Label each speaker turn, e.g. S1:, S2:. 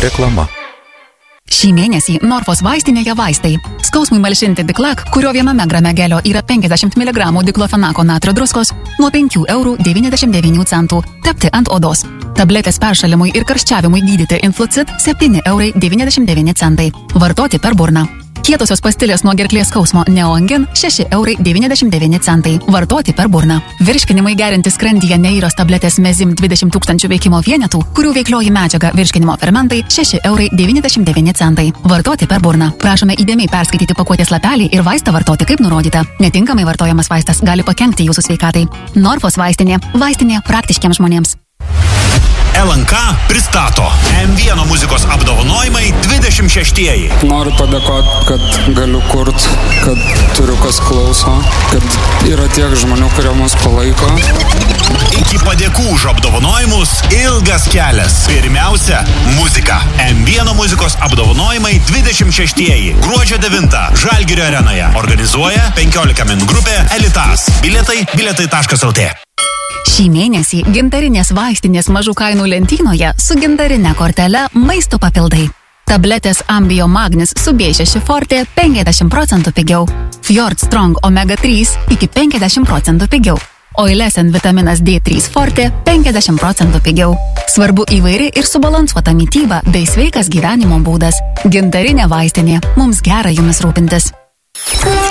S1: Reklama.
S2: Šį mėnesį Norfos vaistinėje vaistai. Skausmui malšinti Diklak, kurio viename grame gelio yra 50 mg diklofenako natrio druskos, nuo 5,99 €. Tepti ant odos. Tabletės peršalimui ir karščiavimui gydyti Influcid 7,99 €. Vartoti per burną. Kietosios pastilės nuo gerklės skausmo Neoangin 6,99 €. Vartoti per burną. Virškinimui gerinti skrandyje Neiros tabletės Mezim 20 000 veikimo vienetų, kurių veiklioji medžiaga virškinimo fermentai 6,99 €. Vartoti per burną. Prašome įdėmiai perskaityti pakuotės lapelį ir vaistą vartoti kaip nurodyta. Netinkamai vartojamas vaistas gali pakenkti jūsų sveikatai. Norfos vaistinė. Vaistinė praktiškiams žmonėms.
S3: LNK pristato M1 muzikos apdovanojimai 26-ieji.
S4: Noriu padėkoti, kad galiu kurt, kad turiu kas klauso, kad yra tiek žmonių, kurie mus palaiko.
S3: Iki padėkų už apdovanojimus ilgas kelias. Pirmiausia, muzika. M1 muzikos apdovanojimai 26-ieji. Gruodžio 9 Žalgirio arenoje. Organizuoja 15 min grupė Elitas. Biletai.lt.
S2: Šį mėnesį gintarinės vaistinės mažų kainų lentynoje su gintarine kortele maisto papildai. Tabletės Ambio Magnis su B6 Forte 50% pigiau. Fjord Strong Omega 3 iki 50% pigiau. Oilesen vitaminas D3 Forte 50% pigiau. Svarbu įvairi ir subalansuota mytyba bei sveikas gyvenimo būdas. Gintarinė vaistinė. Mums gera jumis rūpintis.